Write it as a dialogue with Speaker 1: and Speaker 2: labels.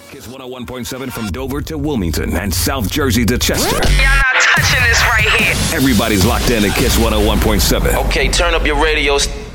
Speaker 1: Kiss 101.7 from Dover to Wilmington and South Jersey to Chester.
Speaker 2: Y'all not touching this right here.
Speaker 1: Everybody's locked in to Kiss 101.7.
Speaker 3: Okay, turn up your radios.